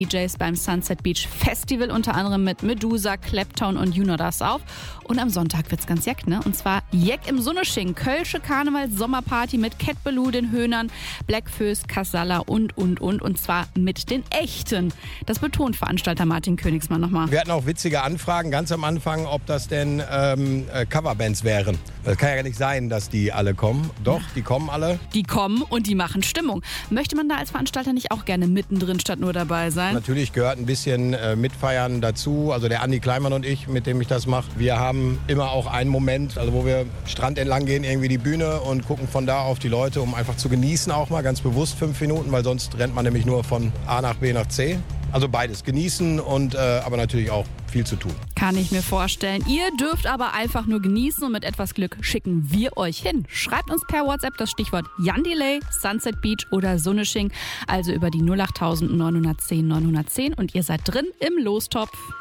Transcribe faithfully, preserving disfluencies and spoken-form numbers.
D Js beim Sunset Beach Festival, unter anderem mit Medusa, Clapton und You Know Das auf. Und am Sonntag wird's ganz jeck, ne? Und zwar Jeck im Sonnesching, Kölsche Karnevals-Sommerparty mit Cat Ballou, den Höhnern, Black Föß, Casalla und, und, und. Und zwar mit den Echten. Das betont Veranstalter Martin Königsmann nochmal. Wir hatten auch witzige Anfragen ganz am Anfang, ob das denn ähm, Coverbands wären. Das kann ja nicht sein, dass die alle kommen. Doch, die kommen alle. Die kommen und die machen Stimmung. Möchte man da als Veranstalter nicht auch gerne mittendrin statt nur dabei sein? Natürlich gehört ein bisschen äh, Mitfeiern dazu. Also der Andi Kleinmann und ich, mit dem ich das mache, wir haben immer auch einen Moment, also wo wir Strand entlang gehen, irgendwie die Bühne und gucken von da auf die Leute, um einfach zu genießen auch mal, ganz bewusst fünf Minuten, weil sonst rennt man nämlich nur von A nach B nach C. Also beides, genießen und äh, aber natürlich auch viel zu tun. Kann ich mir vorstellen. Ihr dürft aber einfach nur genießen und mit etwas Glück schicken wir euch hin. Schreibt uns per WhatsApp das Stichwort Jan Delay, Sunset Beach oder Sonnesching, also über die null acht neun eins null neun eins null und ihr seid drin im Lostopf.